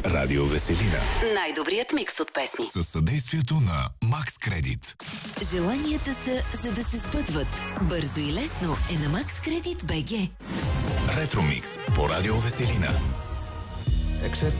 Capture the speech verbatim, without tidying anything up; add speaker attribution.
Speaker 1: Радио Веселина.
Speaker 2: Най-добрият микс от песни.
Speaker 1: Със съдействието на Макс Кредит.
Speaker 2: Желанията са, за да се сбъдват. Бързо и лесно е на Макс Кредит БГ.
Speaker 1: Ретромикс по Радио Веселина.
Speaker 3: Except